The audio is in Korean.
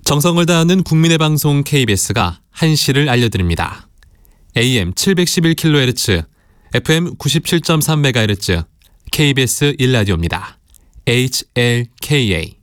정성을 다하는 국민의 방송 KBS가 한시를 알려드립니다. AM 711kHz, FM 97.3MHz, KBS 1라디오입니다. HLKA